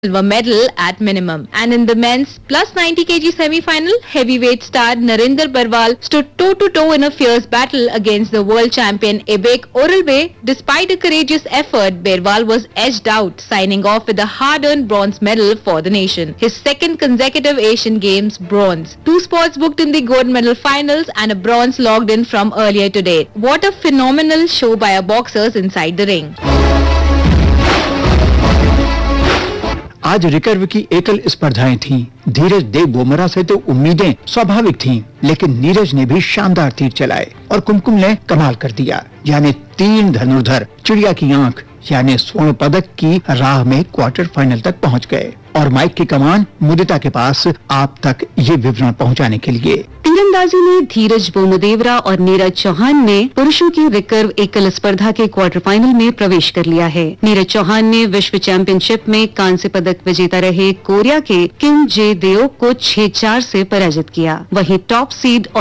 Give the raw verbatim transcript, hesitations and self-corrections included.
silver medal at minimum. And in the men's plus ninety kilograms semi-final, heavyweight star Narinder Barwal stood toe-to-toe in a fierce battle against the world champion Ebek Oralbe. Despite a courageous effort, Barwal was edged out, signing off with a hard-earned bronze medal for the nation. His second consecutive Asian Games bronze. Two spots booked in the gold medal finals and a bronze logged in from earlier today. What a phenomenal show by our boxers inside the ring. आज recurve की एकल स्पर्धाएं थीं। धीरज देव बोमरा से तो उम्मीदें स्वाभाविक थीं, लेकिन नीरज ने भी शानदार तीर चलाए और कुमकुम ने कमाल कर दिया। यानी तीन धनुर्धर चिड़िया की आंख यानी स्वर्ण पदक की राह में क्वार्टर फाइनल तक पहुंच गए और माइक की कमान मुदिता के पास आप तक ये विवरण पहुंचाने के लिए। तीरंदाजी में धीरज बोमदेवरा और नीरज चौहान ने पुरुषों की रिकर्व एकल स्पर्धा के क्वार्टर फाइनल में प्रवेश कर लिया है। नीरज चौहान ने विश्व चैंपियनशिप में कांस्य पदक विजेता रहे कोरिया के किम जे देओक को छह चार से पराजित किया। वहीं टॉप सीड